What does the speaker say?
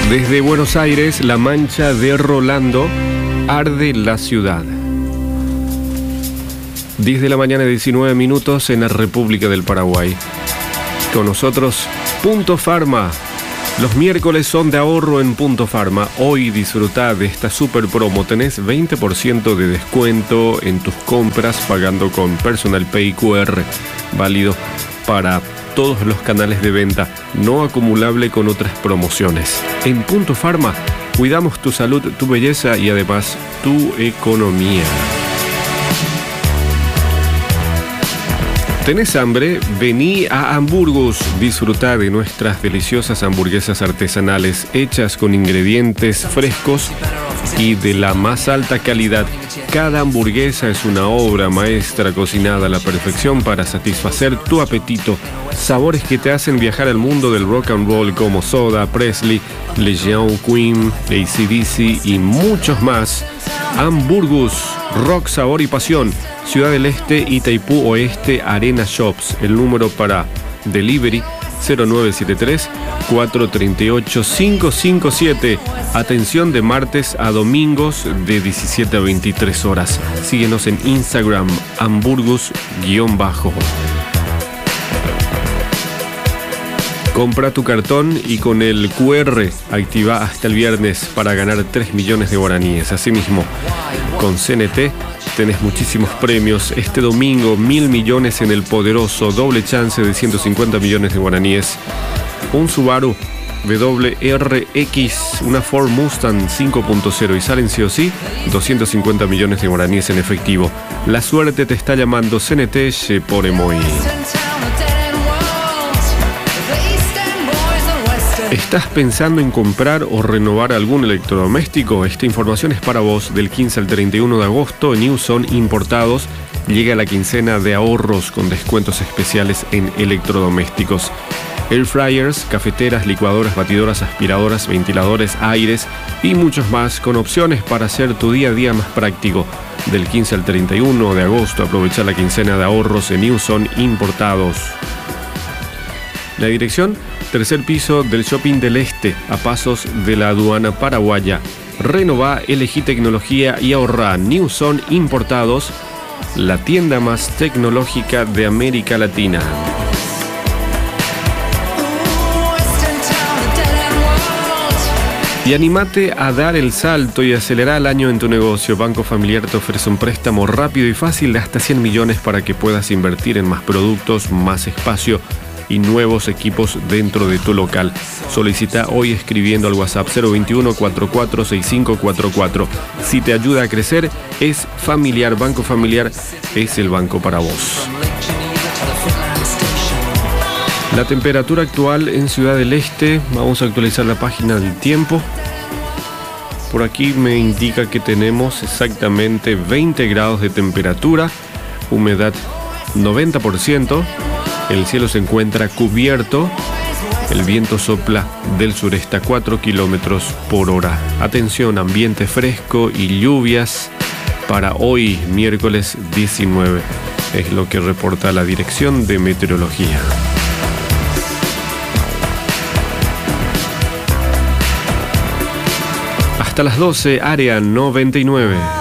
Desde Buenos Aires, La Mancha de Rolando, arde la ciudad. 10 de la mañana, 19 minutos en la República del Paraguay. Con nosotros, Punto Pharma. Los miércoles son de ahorro en Punto Pharma. Hoy disfrutá de esta super promo. Tenés 20% de descuento en tus compras pagando con Personal Pay QR. Válido para todos los canales de venta, no acumulable con otras promociones. En Punto Pharma cuidamos tu salud, tu belleza y además tu economía. ¿Tenés hambre? Vení a Hamburgus. Disfrutá de nuestras deliciosas hamburguesas artesanales hechas con ingredientes frescos y de la más alta calidad. Cada hamburguesa es una obra maestra cocinada a la perfección para satisfacer tu apetito. Sabores que te hacen viajar al mundo del rock and roll como Soda, Presley, Legion, Queen, AC/DC y muchos más. Hamburgus, rock, sabor y pasión. Ciudad del Este, Itaipú Oeste, Arena Shops. El número para delivery 0973-438-557. Atención de martes a domingos de 17 a 23 horas. Síguenos en Instagram, hamburgus_. Compra tu cartón y con el QR activa hasta el viernes para ganar 3 millones de guaraníes. Asimismo, con CNT tenés muchísimos premios. Este domingo, 1.000 millones en el poderoso, doble chance de 150 millones de guaraníes. Un Subaru WRX, una Ford Mustang 5.0 y salen sí o sí 250 millones de guaraníes en efectivo. La suerte te está llamando. CNT por Emoy. ¿Estás pensando en comprar o renovar algún electrodoméstico? Esta información es para vos. Del 15 al 31 de agosto, Newson Importados llega a la quincena de ahorros con descuentos especiales en electrodomésticos. Air fryers, cafeteras, licuadoras, batidoras, aspiradoras, ventiladores, aires y muchos más con opciones para hacer tu día a día más práctico. Del 15 al 31 de agosto, aprovecha la quincena de ahorros en Newson Importados. La dirección: tercer piso del Shopping del Este, a pasos de la aduana paraguaya. Renová, elegí tecnología y ahorrá. Newson Importados, la tienda más tecnológica de América Latina. Y animate a dar el salto y acelerar el año en tu negocio. Banco Familiar te ofrece un préstamo rápido y fácil de hasta 100 millones para que puedas invertir en más productos, más espacio y nuevos equipos dentro de tu local. Solicita hoy escribiendo al WhatsApp 021-446544. Si te ayuda a crecer, es Familiar. Banco Familiar es el banco para vos. La temperatura actual en Ciudad del Este, vamos a actualizar la página del tiempo. Por aquí me indica que tenemos exactamente 20 grados de temperatura, humedad 90%, el cielo se encuentra cubierto, el viento sopla del sureste a 4 kilómetros por hora. Atención, ambiente fresco y lluvias para hoy, miércoles 19, es lo que reporta la Dirección de Meteorología. Hasta las 12, área 99.